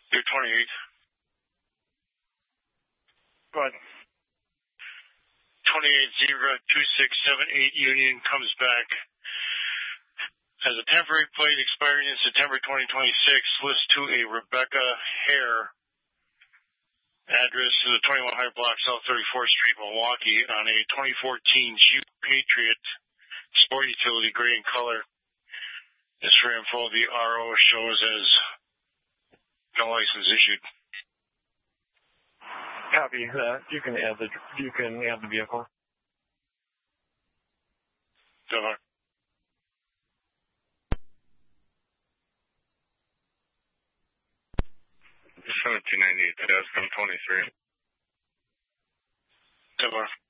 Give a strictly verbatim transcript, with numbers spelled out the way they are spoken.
Your twenty-eight. Go ahead. twenty-eight zero two six seven eight Union comes back as a temporary plate expiring in September twenty twenty-six. List to a Rebecca Hare. Address to the twenty-one hundred block South thirty-fourth Street, Milwaukee, on a twenty fourteen Jeep Patriot sport utility gray in color. This for info, the R O shows as no license issued. Copy that. You can add the you can add the vehicle. Over. seventeen ninety-eight, test, I'm twenty-three. Over.